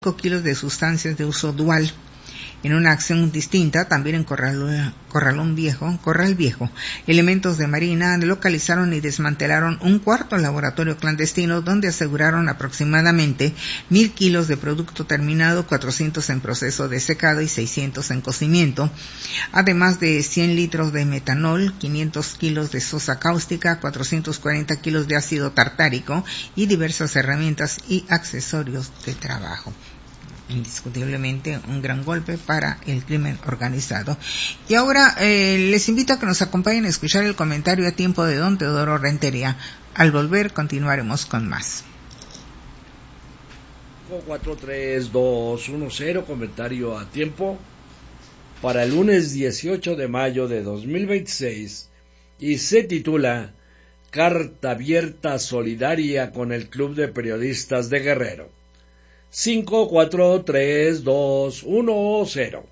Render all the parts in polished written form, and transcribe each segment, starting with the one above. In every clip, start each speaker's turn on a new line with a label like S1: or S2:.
S1: kilos de sustancias de uso dual. En una acción distinta, también en Corral Viejo, elementos de Marina localizaron y desmantelaron un cuarto laboratorio clandestino donde aseguraron aproximadamente 1,000 kilos de producto terminado, 400 en proceso de secado y 600 en cocimiento, además de 100 litros de metanol, 500 kilos de sosa cáustica, 440 kilos de ácido tartárico y diversas herramientas y accesorios de trabajo. Indiscutiblemente un gran golpe para el crimen organizado. Y ahora les invito a que nos acompañen a escuchar el comentario a tiempo de don Teodoro Rentería. Al volver continuaremos con más.
S2: 43210, comentario a tiempo para el lunes 18 de mayo de 2026 y se titula Carta abierta solidaria con el Club de Periodistas de Guerrero. 543-210.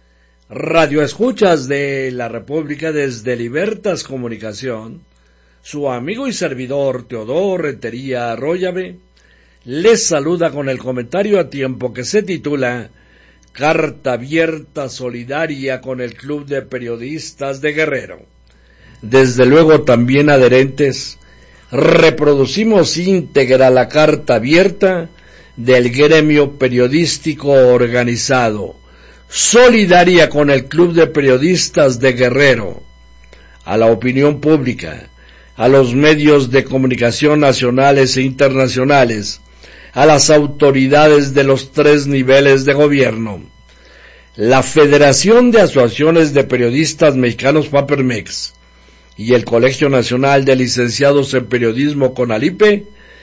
S2: Radio escuchas de la República desde Libertas Comunicación, su amigo y servidor Teodoro Rentería Arroyave les saluda con el comentario a tiempo que se titula Carta abierta solidaria con el Club de Periodistas de Guerrero. Desde luego también adherentes, reproducimos íntegra la carta abierta del gremio periodístico organizado, solidaria con el Club de Periodistas de Guerrero, a la opinión pública, a los medios de comunicación nacionales e internacionales, a las autoridades de los 3 niveles de gobierno. La Federación de Asociaciones de Periodistas Mexicanos FAPERMEX y el Colegio Nacional de Licenciados en Periodismo CONALIPE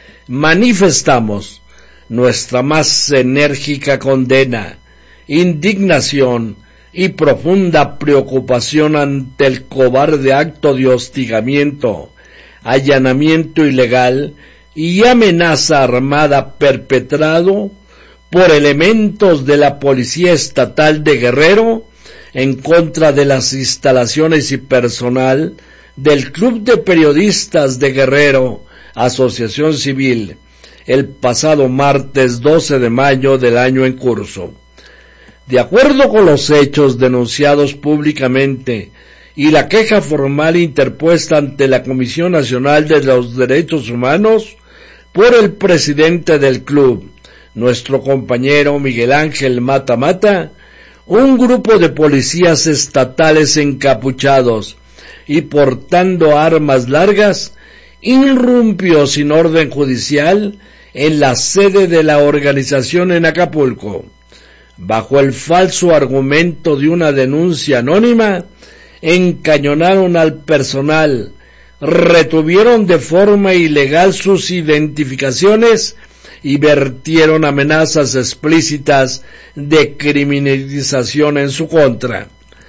S2: manifestamos nuestra más enérgica condena, indignación y profunda preocupación ante el cobarde acto de hostigamiento, allanamiento ilegal y amenaza armada perpetrado por elementos de la Policía Estatal de Guerrero en contra de las instalaciones y personal del Club de Periodistas de Guerrero, Asociación Civil, el pasado martes 12 de mayo del año en curso. De acuerdo con los hechos denunciados públicamente y la queja formal interpuesta ante la Comisión Nacional de los Derechos Humanos por el presidente del club, nuestro compañero Miguel Ángel Mata Mata, un grupo de policías estatales encapuchados y portando armas largas irrumpió sin orden judicial en la sede de la organización en Acapulco. Bajo el falso argumento de una denuncia anónima, encañonaron al personal, retuvieron de forma ilegal sus identificaciones y vertieron amenazas explícitas de criminalización en su contra.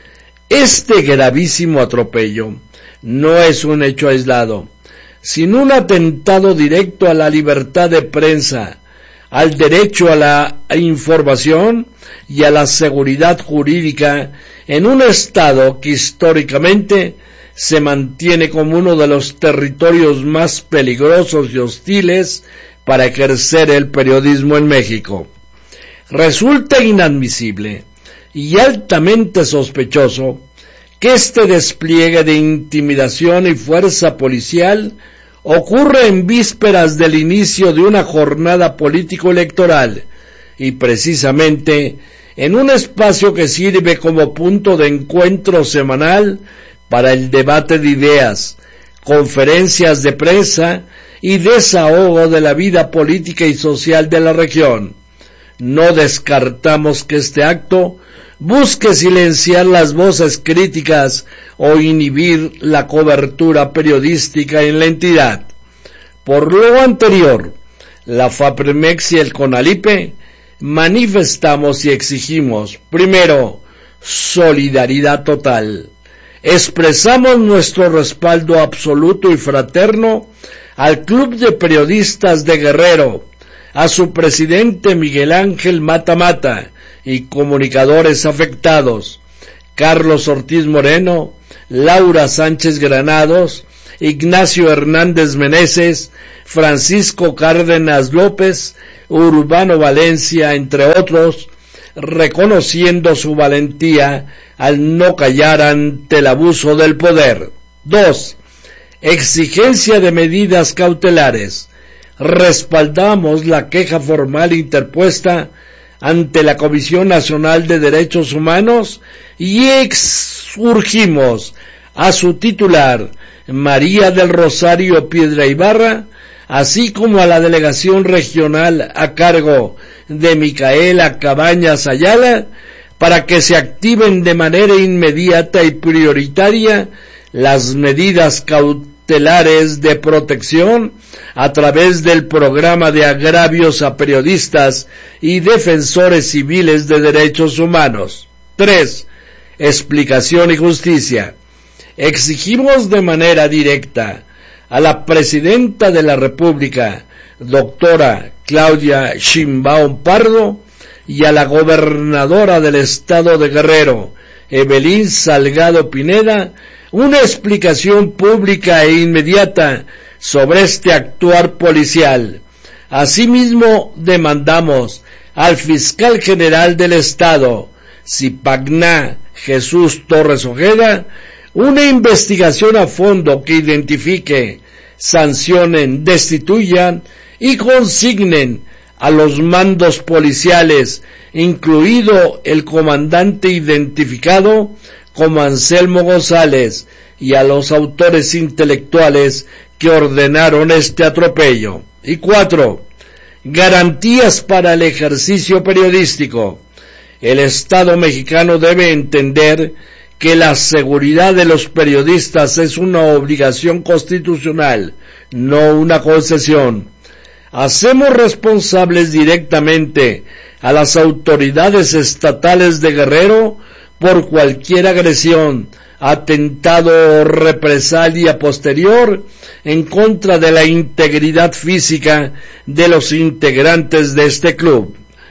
S2: Este gravísimo atropello no es un hecho aislado, sino un atentado directo a la libertad de prensa, al derecho a la información y a la seguridad jurídica en un estado que históricamente se mantiene como uno de los territorios más peligrosos y hostiles para ejercer el periodismo en México. Resulta inadmisible y altamente sospechoso que este despliegue de intimidación y fuerza policial ocurre en vísperas del inicio de una jornada político-electoral y precisamente en un espacio que sirve como punto de encuentro semanal para el debate de ideas, conferencias de prensa y desahogo de la vida política y social de la región. No descartamos que este acto busque silenciar las voces críticas o inhibir la cobertura periodística en la entidad. Por lo anterior, la FAPERMEX y el CONALIPE manifestamos y exigimos, primero, solidaridad total. Expresamos nuestro respaldo absoluto y fraterno al Club de Periodistas de Guerrero, a su presidente Miguel Ángel Mata Mata y comunicadores afectados, Carlos Ortiz Moreno, Laura Sánchez Granados Ignacio Hernández Meneses, Francisco Cárdenas López, Urbano Valencia, entre otros, reconociendo su valentía al no callar ante el abuso del poder. 2. Exigencia de medidas cautelares. Respaldamos la queja formal interpuesta ante la Comisión Nacional de Derechos Humanos y exurgimos a su titular, María del Rosario Piedra Ibarra, así como a la delegación regional a cargo de Micaela Cabañas Ayala, para que se activen de manera inmediata y prioritaria las medidas cautelares de protección a través del programa de agravios a periodistas y defensores civiles de derechos humanos. 3. Explicación y justicia. Exigimos de manera directa a la Presidenta de la República, doctora Claudia Sheinbaum Pardo, y a la Gobernadora del Estado de Guerrero, Evelyn Salgado Pineda, una explicación pública e inmediata sobre este actuar policial. Asimismo, demandamos al Fiscal General del Estado, Zipagná Jesús Torres Ojeda, una investigación a fondo que identifique, sancionen, destituyan y consignen a los mandos policiales, incluido el comandante identificado como Anselmo González, y a los autores intelectuales que ordenaron este atropello. Y 4. Garantías para el ejercicio periodístico. El Estado mexicano debe entender que la seguridad de los periodistas es una obligación constitucional, no una concesión. Hacemos responsables directamente a las autoridades estatales de Guerrero por cualquier agresión, atentado o represalia posterior en contra de la integridad física de los integrantes de este club.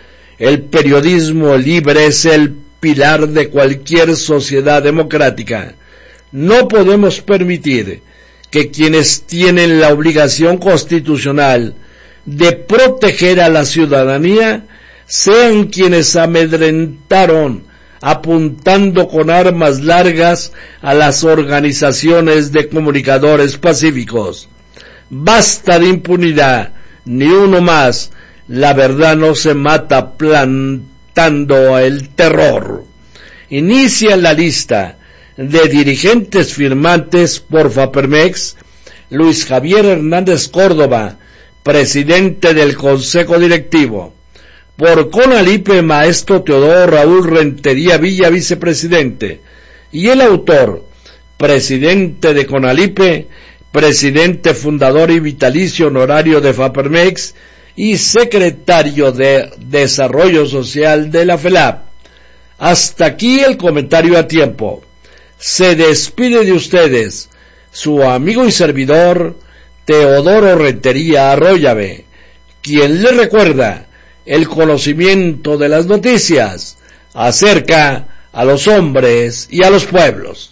S2: El periodismo libre es el pilar de cualquier sociedad democrática. No podemos permitir que quienes tienen la obligación constitucional de proteger a la ciudadanía sean quienes amedrentaron, apuntando con armas largas a las organizaciones de comunicadores pacíficos. Basta de impunidad, ni uno más. La verdad no se mata plantando el terror. Inicia la lista de dirigentes firmantes por Fapermex: Luis Javier Hernández Córdoba, presidente del Consejo Directivo; por Conalipe, maestro Teodoro Raúl Rentería Villa, vicepresidente; y el autor, presidente de Conalipe, presidente fundador y vitalicio honorario de Fapermex y secretario de Desarrollo Social de la FELAP. Hasta aquí el comentario a tiempo. Se despide de ustedes su amigo y servidor Teodoro Rentería Arroyave, quien le recuerda: el conocimiento de las noticias acerca a los hombres y a los pueblos.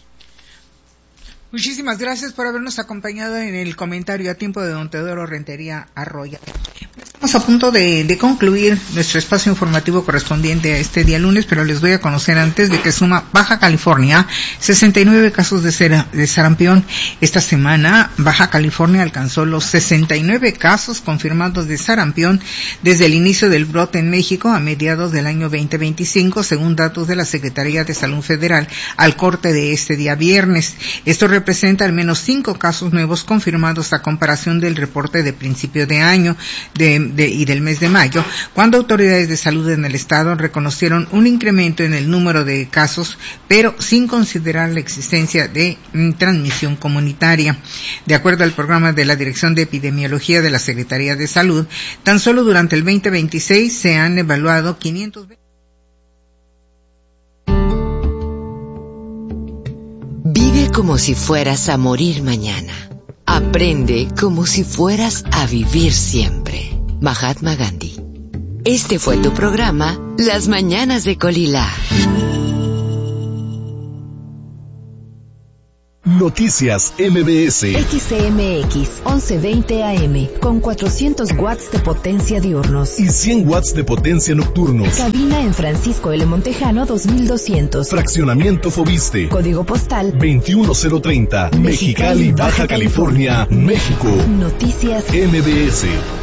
S1: Muchísimas gracias por habernos acompañado en el comentario a tiempo de don Teodoro Rentería Arroyo. Estamos a punto de concluir nuestro espacio informativo correspondiente a este día lunes, pero les voy a conocer antes de que suma Baja California 69 casos de sarampión. Esta semana Baja California alcanzó los 69 casos confirmados de sarampión desde el inicio del brote en México a mediados del año 2025, según datos de la Secretaría de Salud Federal al corte de este día viernes. Esto representa al menos 5 casos nuevos confirmados a comparación del reporte de principio de año y del mes de mayo, cuando autoridades de salud en el estado reconocieron un incremento en el número de casos, pero sin considerar la existencia de transmisión comunitaria. De acuerdo al programa de la Dirección de Epidemiología de la Secretaría de Salud, tan solo durante el 2026 se han evaluado 520.
S3: Vive como si fueras a morir mañana. Aprende como si fueras a vivir siempre. Mahatma Gandhi. Este fue tu programa, Las Mañanas de Colila.
S4: Noticias MBS.
S5: XCMX 1120 AM con 400 watts de potencia diurnos
S4: y 100 watts de potencia nocturnos.
S5: Cabina en Francisco L. Montejano 2200.
S4: Fraccionamiento Fobiste.
S5: Código postal
S4: 21030. Mexicali, Baja California, México.
S5: Noticias
S4: MBS.